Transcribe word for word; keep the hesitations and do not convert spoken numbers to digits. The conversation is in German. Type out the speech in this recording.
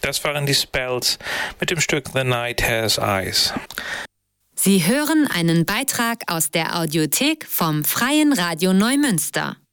Das waren die Spells mit dem Stück The Night Has Eyes. Sie hören einen Beitrag aus der Audiothek vom Freien Radio Neumünster.